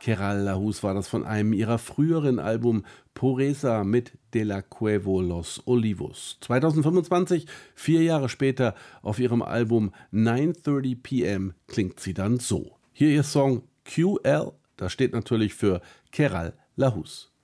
Keral Lahus war das von einem ihrer früheren Album Pureza mit De la Cuevo Los Olivos. 2025, 4 Jahre später, auf ihrem Album 9:30 p.m. klingt sie dann so. Hier ihr Song QL, das steht natürlich für Keral Lahus.